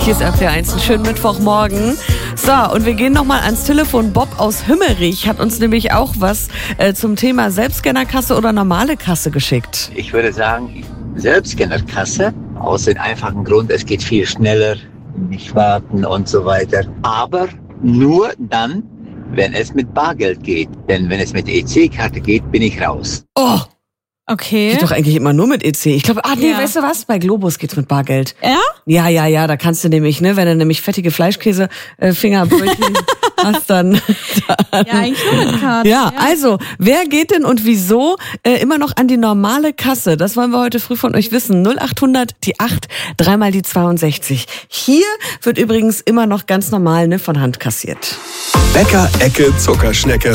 Hier ist RPR 1, einen schönen Mittwochmorgen. So, und wir gehen nochmal ans Telefon. Bob aus Hümmerich hat uns nämlich auch was zum Thema Selbstscannerkasse oder normale Kasse geschickt. Ich würde sagen, Selbstscannerkasse, aus dem einfachen Grund, es geht viel schneller, nicht warten und so weiter. Aber nur dann, wenn es mit Bargeld geht. Denn wenn es mit EC-Karte geht, bin ich raus. Oh! Okay. Geht doch eigentlich immer nur mit EC. Ich glaube, weißt du was? Bei Globus geht's mit Bargeld. Ja? Ja, da kannst du nämlich, wenn du nämlich fettige Fleischkäse-Fingerbrötchen hast, dann... Ja, eigentlich nur mit Karte. Ja, also, wer geht denn und wieso immer noch an die normale Kasse? Das wollen wir heute früh von euch wissen. 0800 die 8, 3 mal die 62. Hier wird übrigens immer noch ganz normal von Hand kassiert. Bäcker Ecke Zuckerschnecke.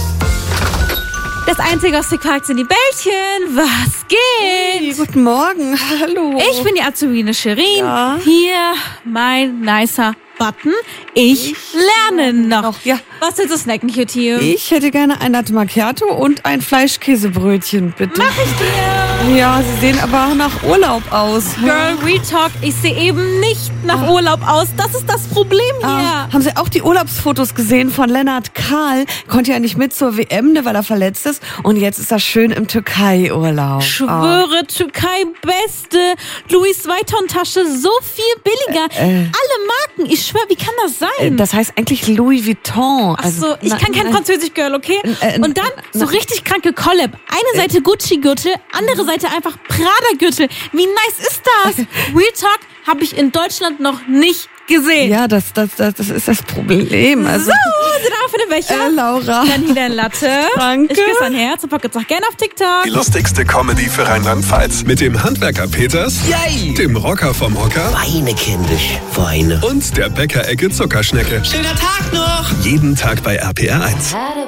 Das Einzige, was gefragt sind die Bällchen. Was geht? Guten Morgen, hallo. Ich bin die Azubine Shirin. Ja. Hier mein nicer Button. Ich lerne noch. Ja. Was willst du snacken, Cutie? Ich hätte gerne ein Latte Macchiato und ein Fleischkäsebrötchen, bitte. Mach ich dir. Ja, sie sehen aber nach Urlaub aus. Girl, Real Talk, ich sehe eben nicht nach Urlaub aus. Das ist das Problem hier. Haben Sie auch die Urlaubsfotos gesehen von Lennart Kahl? Konnte ja nicht mit zur WM, weil er verletzt ist. Und jetzt ist er schön im Türkei-Urlaub. Schwöre, Türkei, beste Louis Vuitton-Tasche, so viel billiger. Alle Marken, ich schwöre, wie kann das sein? Das heißt eigentlich Louis Vuitton. Ach so, ich kann kein Französisch, Girl, okay? Und dann so richtig kranke Collab. Eine Seite Gucci-Gürtel, andere Seite einfach Prada-Gürtel. Wie nice ist das? Real Talk habe ich in Deutschland noch nicht gesehen. Ja, das ist das Problem. Also, so, sind auch für den Becher. Laura. Dann hier der Latte. Danke. Ich küsse ein Herz und packe jetzt auch gerne auf TikTok. Die lustigste Comedy für Rheinland-Pfalz. Mit dem Handwerker Peters, Yay! dem Rocker vom Hocker Weine, kindisch, Weine. und der Bäcker Ecke Zuckerschnecke. Schöner Tag noch! Jeden Tag bei RPR 1.